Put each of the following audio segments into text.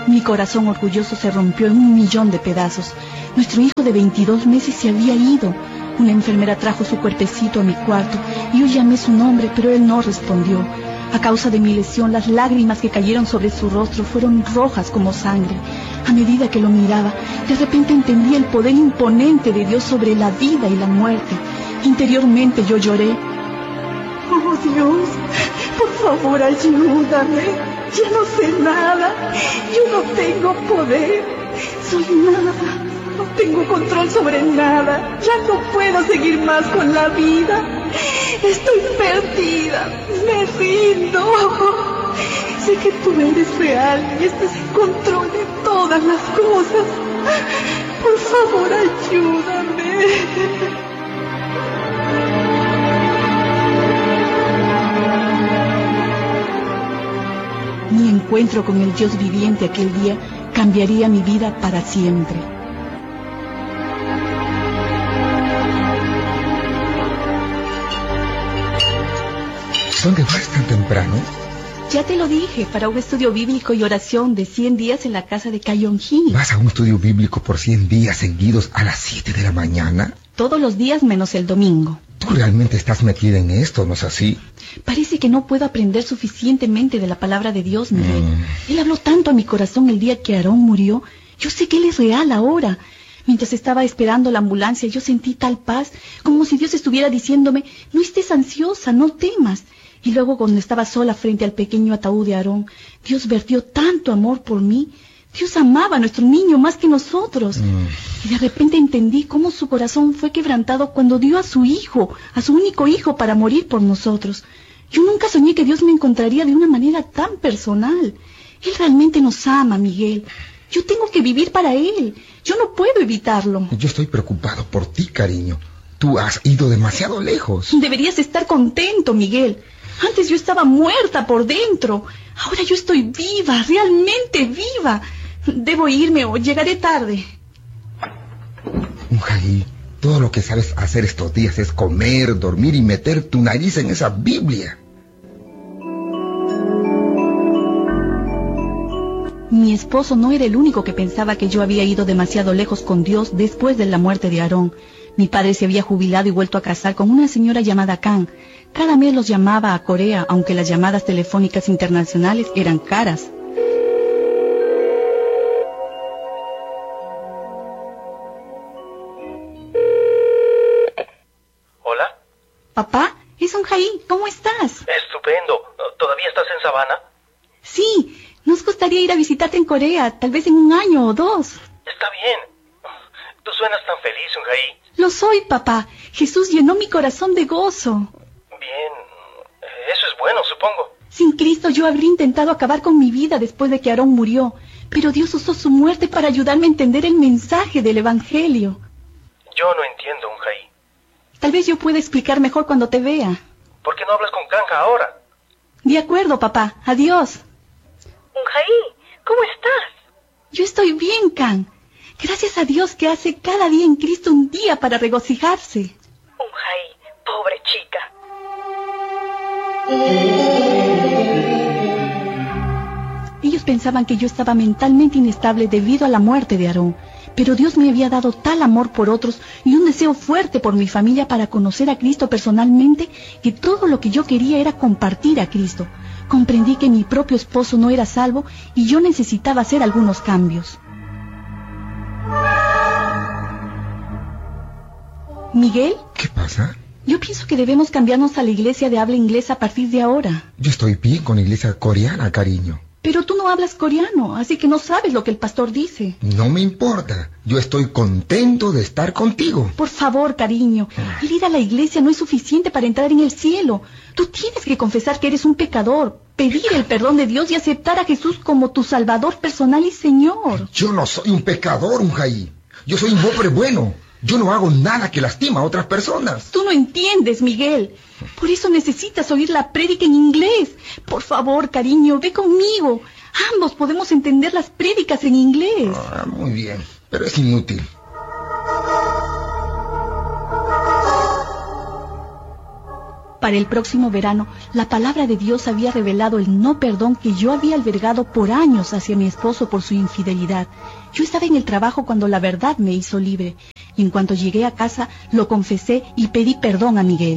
Mi corazón orgulloso se rompió en 1.000.000 de pedazos. Nuestro hijo de 22 meses se había ido. Una enfermera trajo su cuerpecito a mi cuarto y yo llamé su nombre, pero él no respondió. A causa de mi lesión, las lágrimas que cayeron sobre su rostro fueron rojas como sangre. A medida que lo miraba, de repente entendí el poder imponente de Dios sobre la vida y la muerte. Interiormente yo lloré. Oh Dios, por favor ayúdame. Ya no sé nada. Yo no tengo poder. Soy nada. No tengo control sobre nada. Ya no puedo seguir más con la vida. Estoy perdida. Me rindo. Sé que tú eres real y estás en control de todas las cosas. Por favor, ayúdame. Mi encuentro con el Dios viviente aquel día cambiaría mi vida para siempre. ¿Dónde vas tan temprano? Ya te lo dije, para un estudio bíblico y oración de 100 días en la casa de Kayong-hee. ¿Vas a un estudio bíblico por 100 días seguidos a las 7 de la mañana? Todos los días menos el domingo. Tú realmente estás metida en esto, ¿no es así? Parece que no puedo aprender suficientemente de la palabra de Dios, Miguel. Él habló tanto a mi corazón el día que Aarón murió. Yo sé que Él es real ahora. Mientras estaba esperando la ambulancia, yo sentí tal paz, como si Dios estuviera diciéndome, no estés ansiosa, no temas. Y luego cuando estaba sola frente al pequeño ataúd de Aarón, Dios vertió tanto amor por mí. Dios amaba a nuestro niño más que nosotros. Y de repente entendí cómo su corazón fue quebrantado cuando dio a su hijo, a su único hijo, para morir por nosotros. Yo nunca soñé que Dios me encontraría de una manera tan personal. Él realmente nos ama, Miguel. Yo tengo que vivir para Él. Yo no puedo evitarlo. Yo estoy preocupado por ti, cariño. Tú has ido demasiado lejos. Deberías estar contento, Miguel. Antes yo estaba muerta por dentro. Ahora yo estoy viva, realmente viva. Debo irme o llegaré tarde. Jaí, todo lo que sabes hacer estos días es comer, dormir y meter tu nariz en esa Biblia. Mi esposo no era el único que pensaba que yo había ido demasiado lejos con Dios después de la muerte de Aarón. Mi padre se había jubilado y vuelto a casar con una señora llamada Kang. Cada mes los llamaba a Corea, aunque las llamadas telefónicas internacionales eran caras. ¿Hola? Papá, es Jaí, ¿cómo estás? Estupendo. ¿Todavía estás en Savannah? Sí, nos gustaría ir a visitarte en Corea, tal vez en 1 año o 2. Está bien. Tú suenas tan feliz, Jaí. Lo soy, papá. Jesús llenó mi corazón de gozo. Bien, eso es bueno, supongo. Sin Cristo yo habría intentado acabar con mi vida después de que Aarón murió, pero Dios usó su muerte para ayudarme a entender el mensaje del Evangelio. Yo no entiendo, Jaí. Tal vez yo pueda explicar mejor cuando te vea. ¿Por qué no hablas con Kanga ahora? De acuerdo, papá. Adiós. Jaí, ¿cómo estás? Yo estoy bien, Kang. Gracias a Dios que hace cada día en Cristo un día para regocijarse. Jaí, pobre chica. Ellos pensaban que yo estaba mentalmente inestable debido a la muerte de Aarón, pero Dios me había dado tal amor por otros y un deseo fuerte por mi familia para conocer a Cristo personalmente, que todo lo que yo quería era compartir a Cristo. Comprendí que mi propio esposo no era salvo y yo necesitaba hacer algunos cambios. ¿Miguel? ¿Qué pasa? Yo pienso que debemos cambiarnos a la iglesia de habla inglesa a partir de ahora. Yo estoy bien con la iglesia coreana, cariño. Pero tú no hablas coreano, así que no sabes lo que el pastor dice. No me importa. Yo estoy contento de estar contigo. Por favor, cariño, el ir a la iglesia no es suficiente para entrar en el cielo. Tú tienes que confesar que eres un pecador, pedir el perdón de Dios y aceptar a Jesús como tu Salvador personal y Señor. Yo no soy un pecador, Jaí. Yo soy un hombre bueno. Yo no hago nada que lastima a otras personas. Tú no entiendes, Miguel. Por eso necesitas oír la prédica en inglés. Por favor, cariño, ve conmigo. Ambos podemos entender las prédicas en inglés. Muy bien, pero es inútil. Para el próximo verano, la palabra de Dios había revelado el no perdón que yo había albergado por años hacia mi esposo por su infidelidad. Yo estaba en el trabajo cuando la verdad me hizo libre, y en cuanto llegué a casa, lo confesé y pedí perdón a Miguel.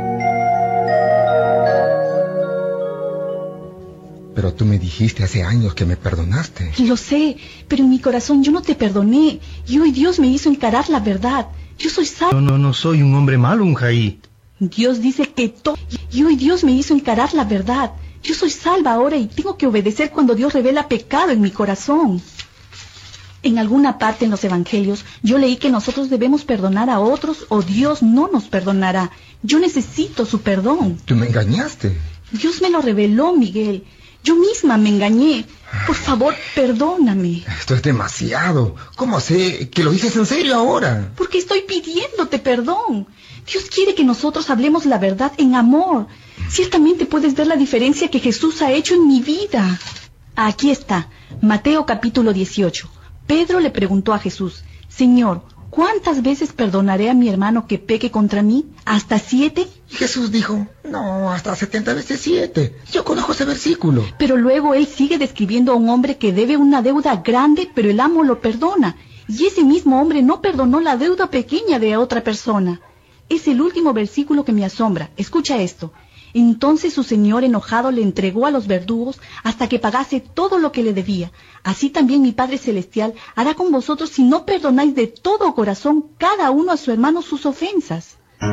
Pero tú me dijiste hace años que me perdonaste. Lo sé, pero en mi corazón yo no te perdoné, y hoy Dios me hizo encarar la verdad. Yo soy salva. No soy un hombre malo, Unjaí. Dios dice que todo, y hoy Dios me hizo encarar la verdad. Yo soy salva ahora y tengo que obedecer cuando Dios revela pecado en mi corazón. En alguna parte en los evangelios yo leí que nosotros debemos perdonar a otros o Dios no nos perdonará. Yo necesito su perdón. Tú me engañaste. Dios me lo reveló, Miguel. Yo misma me engañé. Por favor, perdóname. Esto es demasiado. ¿Cómo sé que lo dices en serio ahora? Porque estoy pidiéndote perdón. Dios quiere que nosotros hablemos la verdad en amor. Ciertamente puedes ver la diferencia que Jesús ha hecho en mi vida. Aquí está, Mateo capítulo 18. Pedro le preguntó a Jesús: Señor, ¿cuántas veces perdonaré a mi hermano que peque contra mí? ¿Hasta 7? Jesús dijo, no, hasta 70 veces 7. Yo conozco ese versículo. Pero luego él sigue describiendo a un hombre que debe una deuda grande, pero el amo lo perdona. Y ese mismo hombre no perdonó la deuda pequeña de otra persona. Es el último versículo que me asombra. Escucha esto. Entonces su señor enojado le entregó a los verdugos hasta que pagase todo lo que le debía. Así también mi Padre Celestial hará con vosotros si no perdonáis de todo corazón cada uno a su hermano sus ofensas.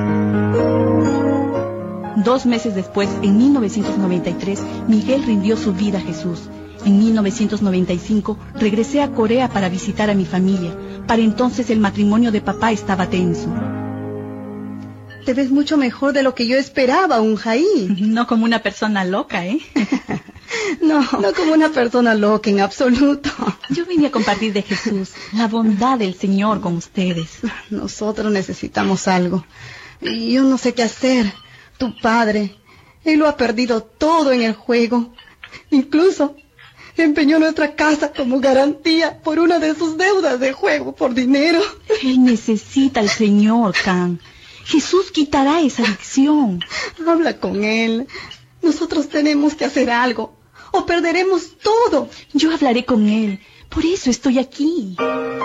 2 meses después, en 1993, Miguel rindió su vida a Jesús. En 1995 regresé a Corea para visitar a mi familia. Para entonces el matrimonio de papá estaba tenso. Te ves mucho mejor de lo que yo esperaba, Unjaí. No como una persona loca, ¿eh? No como una persona loca en absoluto. Yo vine a compartir de Jesús, la bondad del Señor con ustedes. Nosotros necesitamos algo. Y yo no sé qué hacer. Tu padre, él lo ha perdido todo en el juego. Incluso empeñó nuestra casa como garantía por una de sus deudas de juego por dinero. Él necesita al Señor, Can. Jesús quitará esa adicción. Habla con él. Nosotros tenemos que hacer algo, o perderemos todo. Yo hablaré con él. Por eso estoy aquí.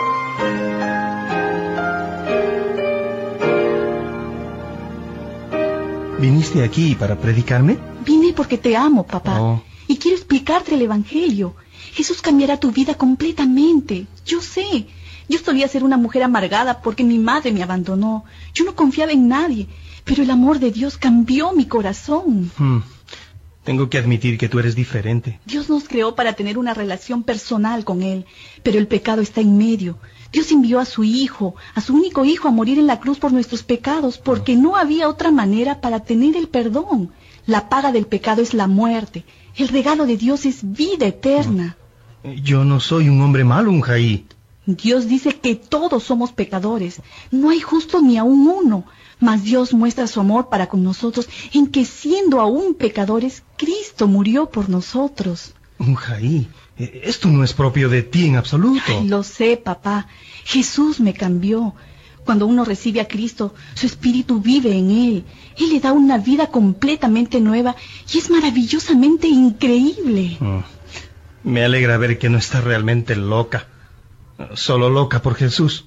¿Viniste aquí para predicarme? Vine porque te amo, papá. Oh. Y quiero explicarte el Evangelio. Jesús cambiará tu vida completamente. Yo sé. Yo solía ser una mujer amargada porque mi madre me abandonó. Yo no confiaba en nadie, pero el amor de Dios cambió mi corazón. Tengo que admitir que tú eres diferente. Dios nos creó para tener una relación personal con Él, pero el pecado está en medio. Dios envió a su Hijo, a su único Hijo, a morir en la cruz por nuestros pecados, porque no había otra manera para tener el perdón. La paga del pecado es la muerte. El regalo de Dios es vida eterna. Yo no soy un hombre malo, Unjaí. Dios dice que todos somos pecadores. No hay justo ni aún uno. Mas Dios muestra su amor para con nosotros en que, siendo aún pecadores, Cristo murió por nosotros. Unjaí, esto no es propio de ti en absoluto. Ay, lo sé, papá. Jesús me cambió. Cuando uno recibe a Cristo, su espíritu vive en él. Él le da una vida completamente nueva y es maravillosamente increíble. Me alegra ver que no estás realmente loca. Solo loca por Jesús.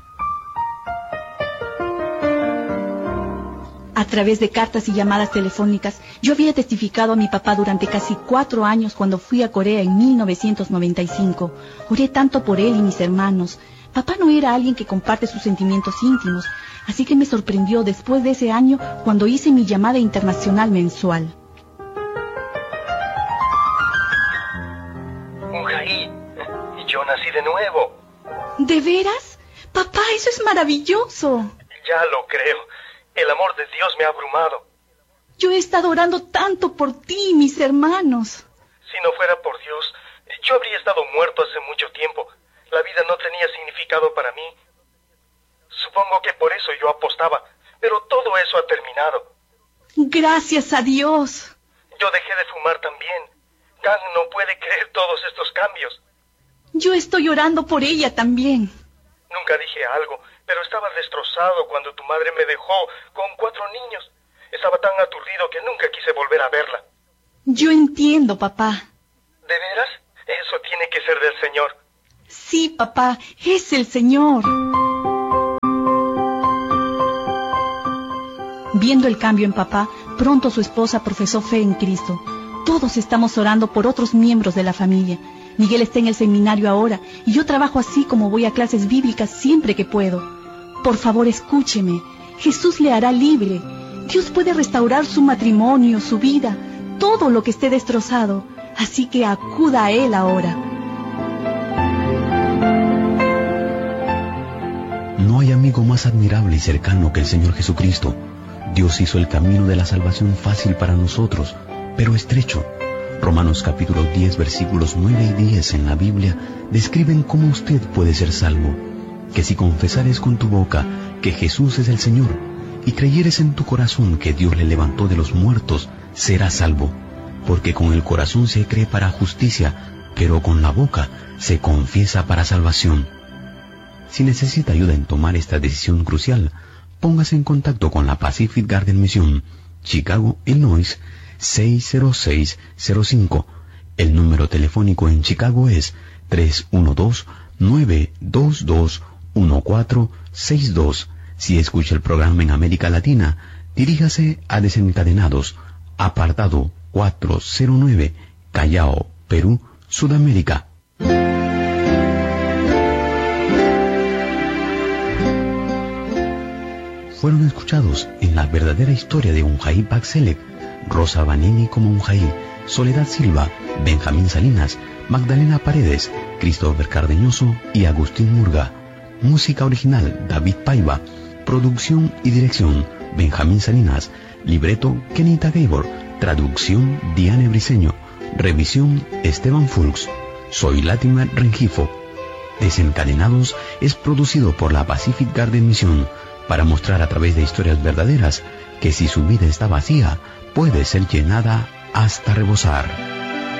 A través de cartas y llamadas telefónicas, yo había testificado a mi papá durante casi 4 años cuando fui a Corea en 1995. Oré tanto por él y mis hermanos. Papá no era alguien que comparte sus sentimientos íntimos, así que me sorprendió después de ese año cuando hice mi llamada internacional mensual. Unjaí, yo nací de nuevo. ¿De veras? Papá, eso es maravilloso. Ya lo creo. El amor de Dios me ha abrumado. Yo he estado orando tanto por ti y mis hermanos. Si no fuera por Dios, yo habría estado muerto hace mucho tiempo. La vida no tenía significado para mí. Supongo que por eso yo apostaba, pero todo eso ha terminado. Gracias a Dios. Yo dejé de fumar también. Gang no puede creer todos estos cambios. Yo estoy orando por ella también. Nunca dije algo, pero estaba destrozado cuando tu madre me dejó con 4 niños. Estaba tan aturdido que nunca quise volver a verla. Yo entiendo, papá. ¿De veras? Eso tiene que ser del Señor. Sí, papá, es el Señor. Viendo el cambio en papá, pronto su esposa profesó fe en Cristo. Todos estamos orando por otros miembros de la familia. Miguel está en el seminario ahora y yo trabajo así como voy a clases bíblicas siempre que puedo. Por favor, escúcheme. Jesús le hará libre. Dios puede restaurar su matrimonio, su vida, todo lo que esté destrozado. Así que acuda a Él ahora. No hay amigo más admirable y cercano que el Señor Jesucristo. Dios hizo el camino de la salvación fácil para nosotros, pero estrecho. Romanos capítulo 10, versículos 9 y 10 en la Biblia describen cómo usted puede ser salvo. Que si confesares con tu boca que Jesús es el Señor y creyeres en tu corazón que Dios le levantó de los muertos, serás salvo. Porque con el corazón se cree para justicia, pero con la boca se confiesa para salvación. Si necesita ayuda en tomar esta decisión crucial, póngase en contacto con la Pacific Garden Mission, Chicago, Illinois, 60605. El número telefónico en Chicago es 312-922-1462. Si escucha el programa en América Latina, diríjase a Desencadenados, apartado 409, Callao, Perú, Sudamérica. Fueron escuchados en la verdadera historia de Unjaí Paxelec, Rosa Vanini como Unjaí, Soledad Silva, Benjamín Salinas, Magdalena Paredes, Christopher Cardeñoso y Agustín Murga. Música original David Paiva. Producción y dirección Benjamín Salinas. Libreto Kenita Gabor. Traducción Diane Briceño. Revisión Esteban Fulks. Soy Latimer Rengifo. Desencadenados es producido por la Pacific Garden Mission para mostrar a través de historias verdaderas que si su vida está vacía, puede ser llenada hasta rebosar.